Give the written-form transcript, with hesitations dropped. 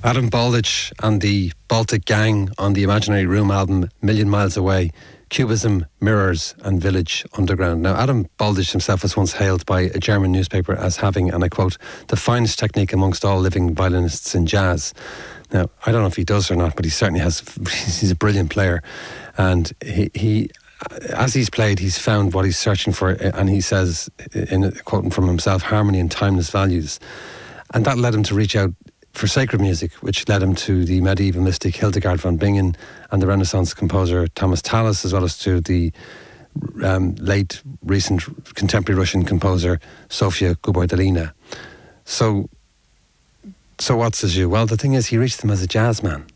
Adam Baldich and the Baltic Gang on the Imaginary Room album Million Miles Away, Cubism, Mirrors and Village Underground. Now, Adam Baldich himself was once hailed by a German newspaper as having, and I quote, the finest technique amongst all living violinists in jazz. Now, I don't know if he does or not, but he certainly has. He's a brilliant player. And he as he's played, he's found what he's searching for. And he says, in quoting from himself, harmony and timeless values. And that led him to reach out for sacred music, which led him to the medieval mystic Hildegard von Bingen and the Renaissance composer Thomas Tallis, as well as to the late, recent contemporary Russian composer Sofia Gubaidulina. So what says you? Well, the thing is, he reached them as a jazz man.